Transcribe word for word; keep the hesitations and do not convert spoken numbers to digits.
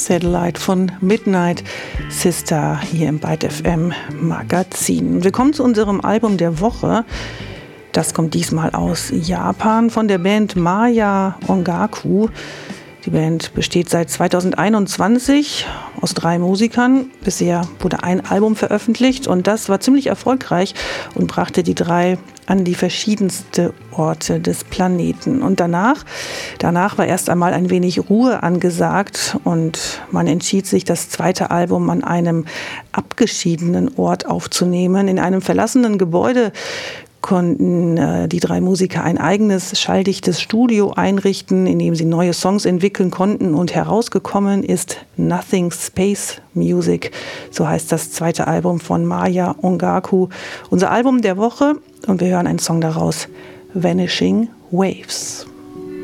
Satellite von Midnight Sister hier im Byte F M Magazin. Willkommen zu unserem Album der Woche. Das kommt diesmal aus Japan von der Band Maya Ongaku. Die Band besteht seit zweitausendeinundzwanzig aus drei Musikern. Bisher wurde ein Album veröffentlicht und das war ziemlich erfolgreich und brachte die drei an die verschiedensten Orte des Planeten. Und danach, danach war erst einmal ein wenig Ruhe angesagt und man entschied sich, das zweite Album an einem abgeschiedenen Ort aufzunehmen, in einem verlassenen Gebäude. Konnten äh, die drei Musiker ein eigenes schalldichtes Studio einrichten, in dem sie neue Songs entwickeln konnten, und herausgekommen ist Nothing Space Music, so heißt das zweite Album von Maya Ongaku. Unser Album der Woche, und wir hören einen Song daraus, Vanishing Waves.